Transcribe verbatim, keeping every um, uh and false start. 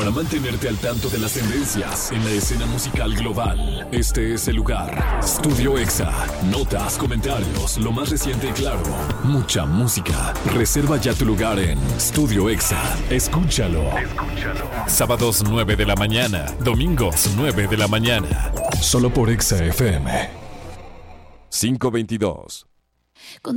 Para mantenerte al tanto de las tendencias en la escena musical global, este es el lugar. Estudio Exa. Notas, comentarios, lo más reciente y claro. Mucha música. Reserva ya tu lugar en Estudio Exa. Escúchalo. Escúchalo. Sábados nueve de la mañana. Domingos nueve de la mañana. Solo por Exa F M. quinientos veintidós. Con